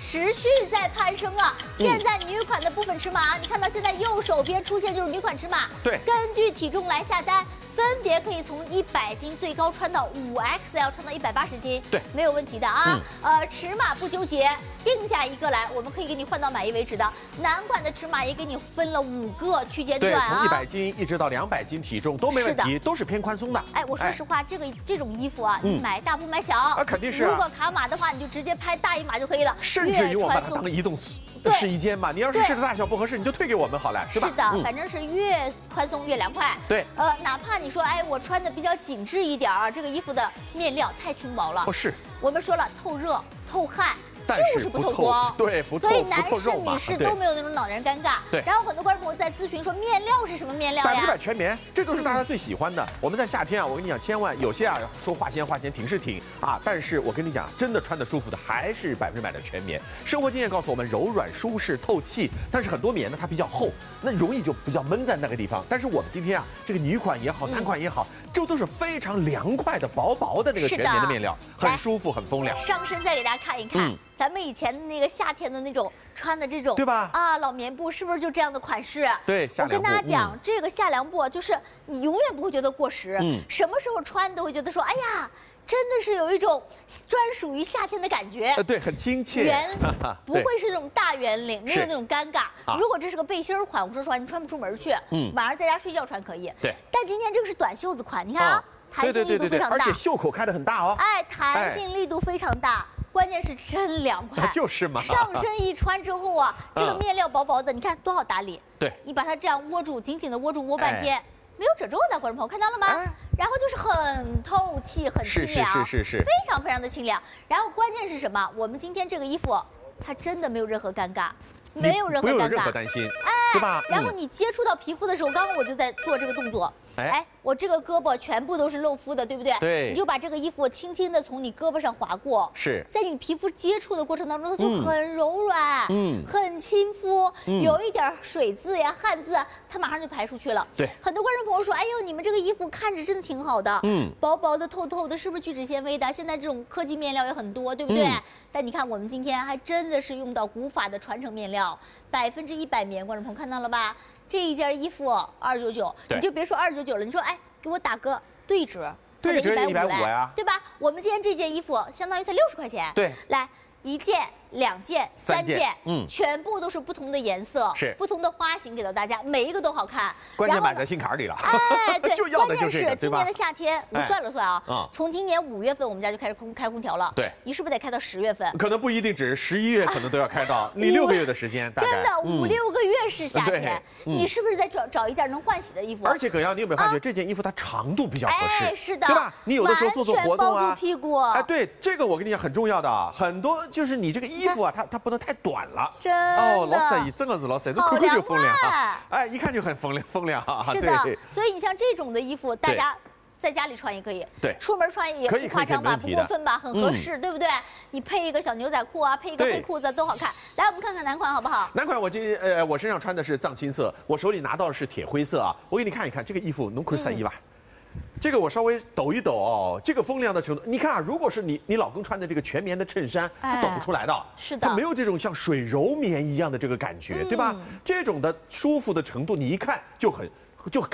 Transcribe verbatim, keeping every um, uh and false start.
持续在攀升啊！现在女款的部分尺码，你看到现在右手边出现就是女款尺码， 对， 根据体重来下单。 分别可以从一百斤最高穿到五 X L， 穿到一百八十斤， 对， 没有问题的啊。嗯、呃，尺码不纠结，定下一个来，我们可以给你换到满意为止的。男款的尺码也给你分了五个区间段啊， 对，从一百斤一直到两百斤，体重都没问题，都是偏宽松的。 哎，我说实话，哎、这个这种衣服啊，你买大不买小啊，肯定是、啊。 如果卡码的话，你就直接拍大一码就可以了， 甚至于我把它当移动试衣间嘛。你要是试的大小不合适，你就退给我们好了，是吧？ 是的，嗯、反正是越宽松越凉快。 对， 呃，哪怕你说，哎，我穿的比较紧致一点啊，这个衣服的面料太轻薄了。 哦，是。我们说了，透热、透汗。 就是不透光，对，不透， 所以男士、女士都没有那种恼人尴尬。 对。 然后很多观众朋友在咨询说，面料是什么面料呀？ 百分之百全棉，这都是大家最喜欢的。我们在夏天啊，我跟你讲，千万有些啊说化纤化纤挺是挺啊，但是我跟你讲，真的穿的舒服的还是百分之百的全棉。生活经验告诉我们，柔软、舒适、透气。但是很多棉呢，它比较厚，那容易就比较闷在那个地方。但是我们今天啊，这个女款也好，男款也好，这都是非常凉快的、薄薄的那个全棉的面料，很舒服，很风凉。 上身再给大家看一看。 咱们以前的那个夏天的那种穿的这种， 对吧？ 啊，老棉布是不是就这样的款式？ 对， 我跟大家讲，嗯、这个夏凉布就是你永远不会觉得过时，嗯，什么时候穿都会觉得说，哎呀，真的是有一种专属于夏天的感觉。 呃，对，很亲切。 圆不会是那种大圆领，没有那种尴尬。啊、如果这是个背心款，我说实话，你穿不出门去，嗯，晚上在家睡觉穿可以。 对。 但今天这个是短袖子款，你看啊，弹性力度非常大， 而且袖口开得很大哦。 哎，弹性力度非常大。 关键是真凉快， 就是嘛。 上身一穿之后啊，这个面料薄薄的，你看多好打理。 对， 你把它这样窝住，紧紧的窝住，窝半天，没有褶皱的，观众朋友看到了吗？然后就是很透气，很清凉， 是是是是， 非常非常的清凉。然后关键是什么？我们今天这个衣服，它真的没有任何尴尬。 没有任何尴尬， 不用任何担心， 哎， 对吧？ 然后你接触到皮肤的时候，刚刚我就在做这个动作，哎，我这个胳膊全部都是露肤的，对不对？ 对， 你就把这个衣服轻轻的从你胳膊上划过， 是在你皮肤接触的过程当中，它就很柔软，嗯，很亲肤，有一点水渍呀、汗渍啊，它马上就排出去了。 对， 很多观众朋友说，哎呦，你们这个衣服看着真的挺好的，嗯，薄薄的、透透的，是不是聚酯纤维的？现在这种科技面料也很多，对不对？但你看我们今天还真的是用到古法的传承面料。 百分之一百棉，观众朋友看到了吧？这一件衣服二九九，你就别说二九九了，你说哎，给我打个对折， 对折一百五呀， 对吧？我们今天这件衣服相当于才六十块钱， 对， 来一件。 两件、三件，嗯，全部都是不同的颜色， 是不同的花型给到大家，每一个都好看。 关键买在心坎里了， 哎，对， 就要的就是这个， 今年的夏天，我算了算啊，从今年五月份我们家就开始空开空调了， 对， 你是不是得开到十月份？ 可能不一定，只是十一月可能都要开到，你六个月的时间， 真的五六个月是夏天，你是不是得找找一件能换洗的衣服？ 而且葛阳，你有没有发觉这件衣服它长度比较合适？ 哎，是的， 对吧？你有的时候做做活动啊， 屁股， 哎，对，这个我跟你讲很重要的啊，很多就是你这个衣服啊，它它不能太。 太短了， 真的哦，老三姨真的是老三，都看看就风凉啊！哎，一看就很风凉，风凉啊！ 是的，所以你像这种的衣服，大家在家里穿也可以， 对， 出门穿也不夸张吧，不过分吧，很合适，对不对？你配一个小牛仔裤啊，配一个黑裤子都好看。来，我们看看男款好不好？ 男款我今呃我身上穿的是藏青色，我手里拿到的是铁灰色啊。我给你看一看这个衣服，能亏三一吧？ 这个我稍微抖一抖哦，这个风凉的程度，你看啊，如果是你你老公穿的这个全棉的衬衫，它抖不出来的， 是的， 它没有这种像水柔棉一样的这个感觉，对吧？这种的舒服的程度，你一看就很就